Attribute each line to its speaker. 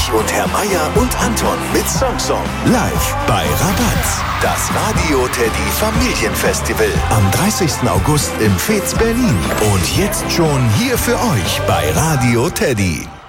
Speaker 1: Erich und Herr Meier und Anton mit Song live bei Rabatz. Das Radio Teddy Familienfestival am 30. August im Fez Berlin. Und jetzt schon hier für euch bei Radio Teddy.